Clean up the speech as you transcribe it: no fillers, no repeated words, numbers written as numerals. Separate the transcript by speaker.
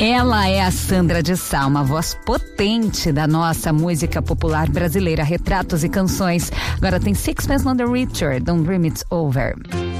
Speaker 1: Ela é a Sandra de Sá, uma voz potente da nossa música popular brasileira, retratos e canções. Agora tem Sixpence None the Richer, Don't Dream It's Over.